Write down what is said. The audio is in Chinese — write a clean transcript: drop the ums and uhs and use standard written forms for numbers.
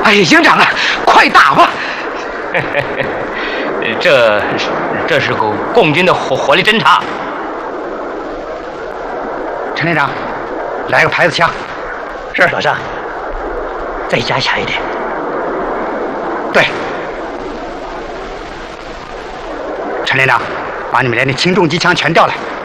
哎呀，营长啊，快打吧！ 这是共军的火力侦察。 陈连长，来个牌子枪。 是老张，再加强一点。 对。陈连长，把你们连那轻重机枪全调来。